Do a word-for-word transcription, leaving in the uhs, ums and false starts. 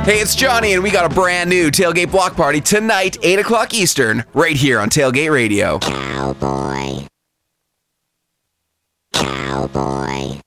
Hey, it's Johnny, and we got a brand new Tailgate Block Party tonight, eight o'clock Eastern, right here on Tailgate Radio. Cowboy. Cowboy.